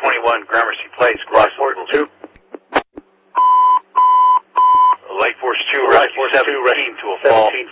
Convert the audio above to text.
21 Gramercy Place, Crossville. 2. Light Force 2, Rescue 17 to a fall.